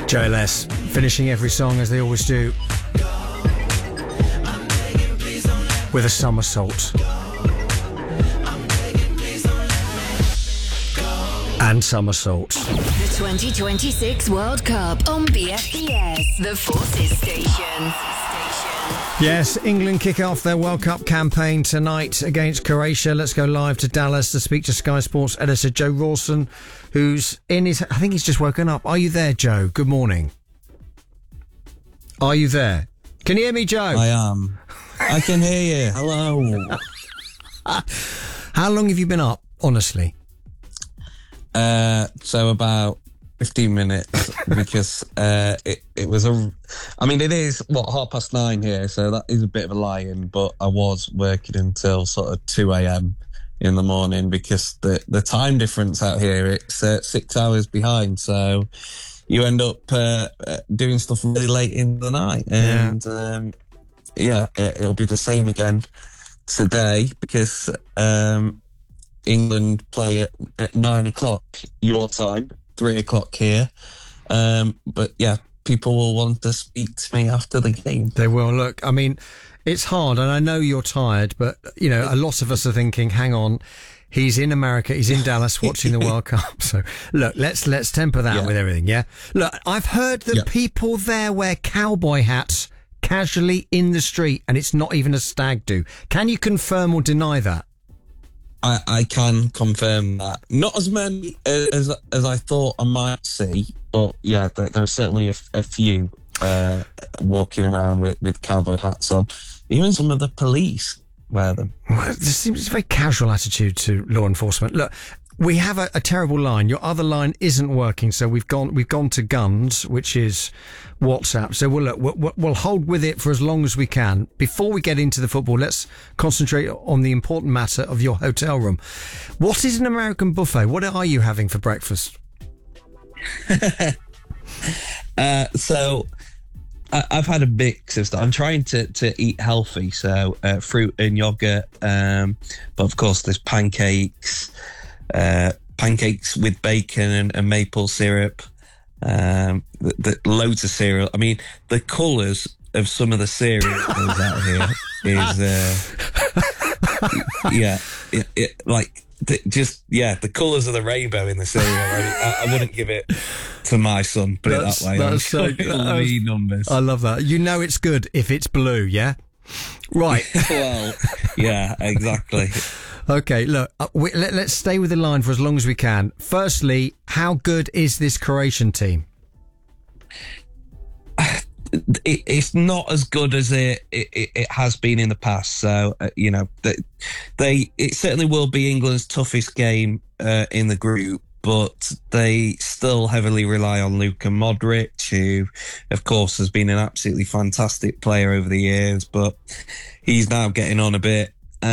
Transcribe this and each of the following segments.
JLS, finishing every song as they always do, with a somersault. And somersault. The 2026 World Cup on BFBS, the Forces Station. Yes, England kick off their World Cup campaign tonight against Croatia. Let's go live to Dallas to speak to Sky Sports editor Joe Rawson, who's in his... I think he's just woken up. Are you there, Joe? Good morning. Are you there? Can you hear me, Joe? I am. I can hear you. Hello. How long have you been up, honestly? So about 15 minutes because it was it is 9:30 here, so that is a bit of a lie-in, but I was working until sort of 2 a.m. in the morning because the time difference out here, it's 6 hours behind, so you end up doing stuff really late in the night, and it'll be the same again today because England play at 9 o'clock your time, 3 o'clock here. But yeah, people will want to speak to me after the game. They will. Look, I mean, it's hard, and I know you're tired, but, you know, a lot of us are thinking, hang on, he's in America, he's in Dallas watching the World Cup. So, look, let's temper that with everything, yeah? Look, I've heard that people there wear cowboy hats casually in the street, and it's not even a stag do. Can you confirm or deny that? I can confirm that. Not as many as I thought I might see, but yeah, there's certainly a few walking around with cowboy hats on. Even some of the police wear them. Well, there seems a very casual attitude to law enforcement. Look, we have a terrible line. Your other line isn't working, so we've gone to guns, which is WhatsApp. So we'll hold with it for as long as we can. Before we get into the football, let's concentrate on the important matter of your hotel room. What is an American buffet? What are you having for breakfast? So I've had a mix of stuff. I'm trying to eat healthy, so fruit and yogurt, but of course there's pancakes with bacon and maple syrup, loads of cereal. I mean, the colours of some of the cereal that goes out here is the colours of the rainbow in the cereal. I wouldn't give it to my son, put it that way. That's so numbers. I love that. You know it's good if it's blue, yeah? Right. Well, yeah, exactly. Okay, look, let's stay with the line for as long as we can. Firstly, how good is this Croatian team? It's not as good as it has been in the past. So, it certainly will be England's toughest game in the group, but they still heavily rely on Luka Modric, who, of course, has been an absolutely fantastic player over the years, but he's now getting on a bit.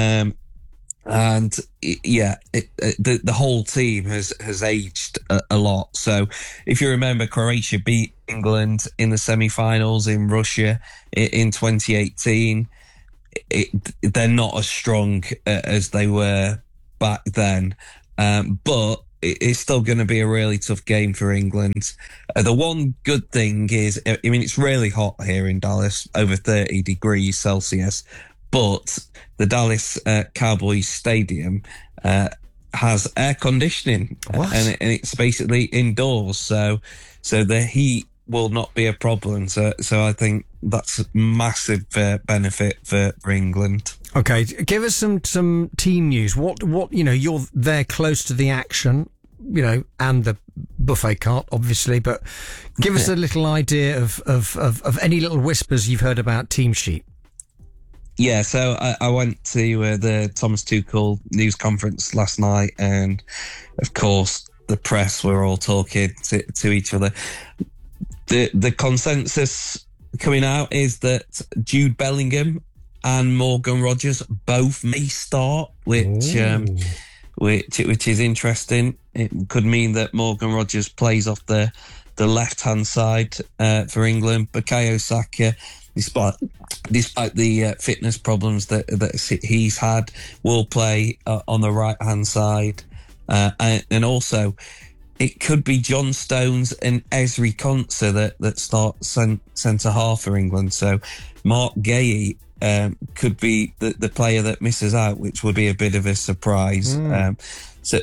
The whole team has aged a lot. So if you remember, Croatia beat England in the semi-finals in Russia in 2018. They're not as strong as they were back then, but it's still going to be a really tough game for England. The one good thing is, it's really hot here in Dallas, over 30 degrees Celsius, but the Dallas Cowboys Stadium has air conditioning, and it's basically indoors, so the heat will not be a problem. So I think that's a massive benefit for England. Okay, give us some team news. What you're there close to the action, and the buffet cart, obviously, but give us a little idea of any little whispers you've heard about team sheet. Yeah, so I went to the Thomas Tuchel news conference last night, and of course the press were all talking to each other. The consensus coming out is that Jude Bellingham and Morgan Rogers both may start, which is interesting. It could mean that Morgan Rogers plays off the left-hand side for England. Bukayo Saka, despite the fitness problems that he's had, will play on the right-hand side. And also, it could be John Stones and Esri Konsa that start centre half for England. So Mark Gay could be the player that misses out, which would be a bit of a surprise. So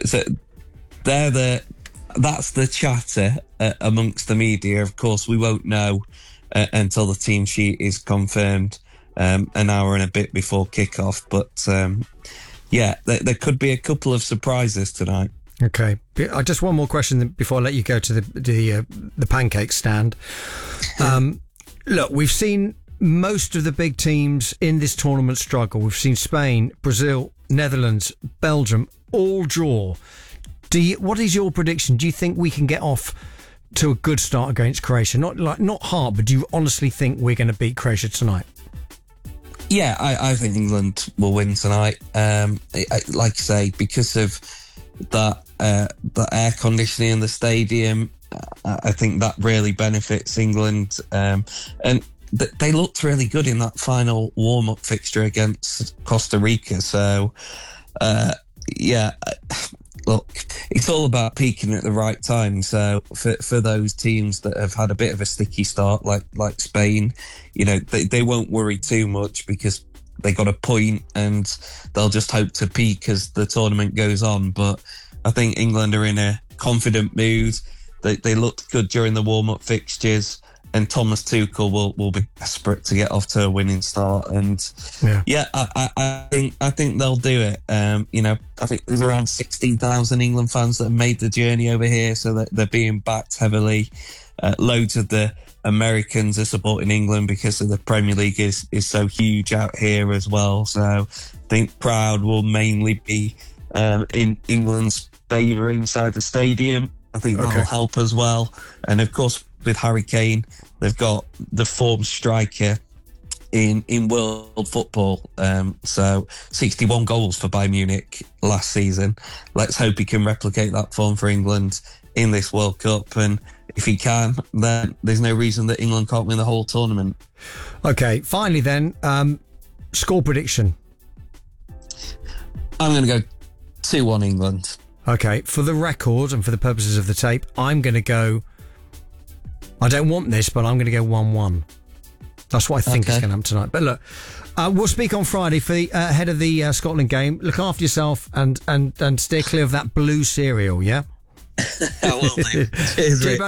that's the chatter amongst the media. Of course, we won't know until the team sheet is confirmed an hour and a bit before kickoff. But there could be a couple of surprises tonight. Okay, just one more question before I let you go to the pancake stand. Look, we've seen most of the big teams in this tournament struggle. We've seen Spain, Brazil, Netherlands, Belgium all draw. What is your prediction? Do you think we can get off to a good start against Croatia? Not hard, but do you honestly think we're going to beat Croatia tonight? Yeah, I think England will win tonight. Like I say, because of that the air conditioning in the stadium, I think that really benefits England. And they looked really good in that final warm-up fixture against Costa Rica. So, look, it's all about peaking at the right time. So for those teams that have had a bit of a sticky start, like Spain, they won't worry too much because they got a point and they'll just hope to peak as the tournament goes on. But I think England are in a confident mood. They looked good during the warm-up fixtures. And Thomas Tuchel will be desperate to get off to a winning start, and I think they'll do it. I think there's around 16,000 England fans that have made the journey over here, so that they're being backed heavily. Loads of the Americans are supporting England because of the Premier League is so huge out here as well. So I think crowd will mainly be in England's favour inside the stadium. I think that'll help as well, and of course, with Harry Kane, they've got the form striker in world football. So 61 goals for Bayern Munich last season. Let's hope he can replicate that form for England in this World Cup. And if he can, then there's no reason that England can't win the whole tournament. Okay, finally then, score prediction. I'm going to go 2-1 England. Okay, for the record and for the purposes of the tape, I'm going to go... I don't want this, but I'm going to go 1-1. That's what I think is going to happen tonight. But look, we'll speak on Friday for the ahead of the Scotland game. Look after yourself and steer clear of that blue cereal, yeah? I will do. Cheers, Rick.